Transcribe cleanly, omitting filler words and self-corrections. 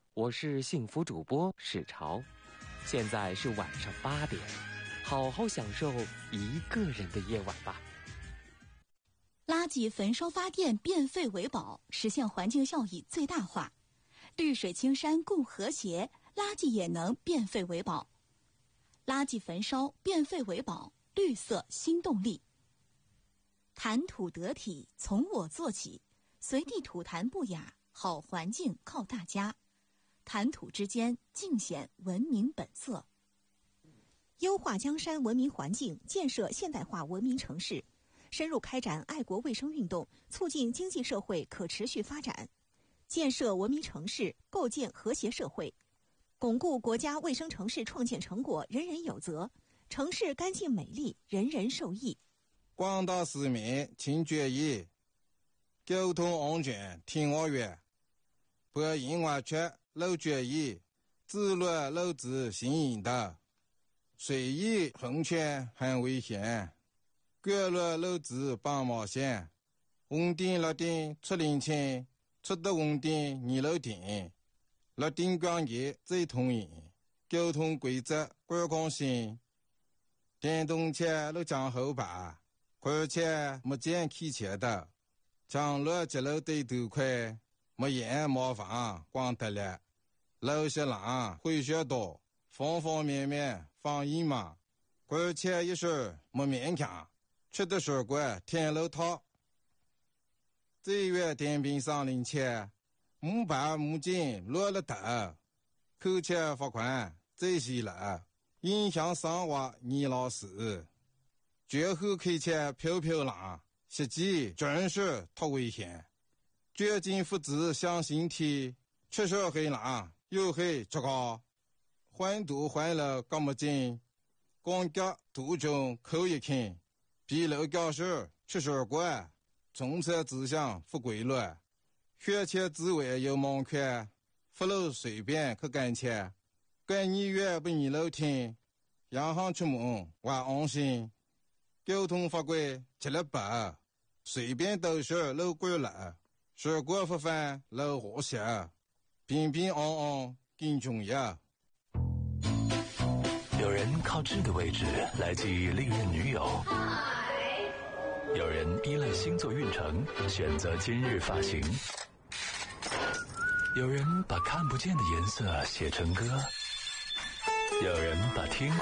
我是幸福主播史潮，现在是晚上8点，好好享受一个人的夜晚吧。 垃圾焚烧发电，变废为宝，实现环境效益最大化。绿水青山共和谐，垃圾也能变废为宝。垃圾焚烧，变废为宝，绿色新动力。谈吐得体，从我做起，随地吐痰不雅，好环境靠大家。谈吐之间，尽显文明本色。 优化江山文明环境，建设现代化文明城市，深入开展爱国卫生运动，促进经济社会可持续发展，建设文明城市，构建和谐社会，巩固国家卫生城市创建成果人人有责，城市干净美丽，人人受益。 广大市民请注意，交通安全听我约，不应外出漏注意，自律漏子行引导，随意横穿很危险，过路漏子绑毛线，红灯绿灯出领情，出的红灯你漏停，绿灯光节最通行，交通规则观光性，电动车路将后排，而且没见开车的，将路接路对头快，没烟没房光得了，路些浪会学多，方方面面防疫嘛，而且一时没勉强，吃的水果天路套。这月电瓶上领钱，木板木筋落了头，扣钱罚款这些了，影响生活你老师。绝后开车飘飘浪，实际真是太危险。绝境父子向心体，确实很浪，又很糟糕。环堵环了干么劲？光脚途中口一看，比路教室吃水果，从车指向不规律，学前之外有盲看，不路随便去干切，干你越不你路听，洋行出门我安心。交通法规吃了白，随便都是路过了，水果不犯路和谐，平平安安更重要。 有人靠这个位置来记忆历任女友，有人依赖星座运程选择今日发型，有人把看不见的颜色写成歌，有人把听